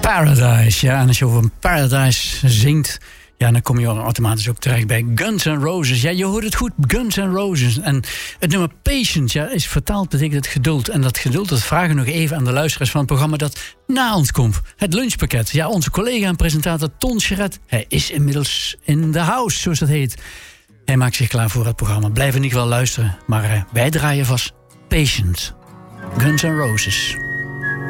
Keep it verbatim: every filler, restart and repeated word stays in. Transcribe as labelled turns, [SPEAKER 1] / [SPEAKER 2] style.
[SPEAKER 1] Paradise, ja. En als je over Paradise zingt, ja, dan kom je automatisch ook terecht bij Guns N' Roses. Ja, je hoort het goed, Guns N' Roses. En het nummer Patience, ja, is vertaald, betekent het geduld. En dat geduld, dat vragen we nog even aan de luisteraars van het programma dat na ons komt. Het lunchpakket. Ja, onze collega en presentator Ton Scherret, hij is inmiddels in the house, zoals dat heet. Hij maakt zich klaar voor het programma. Blijf in ieder geval luisteren. Maar uh, wij draaien vast Patience. Guns N' Roses.